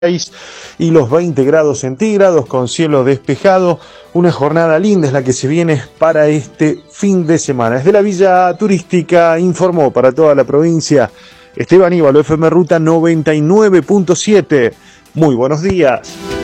y los 20 grados centígrados con cielo despejado. Una jornada linda es la que se viene para este fin de semana. Desde la Villa Turística informó para toda la provincia Esteban Íbalo, FM Ruta 99.7. Muy buenos días.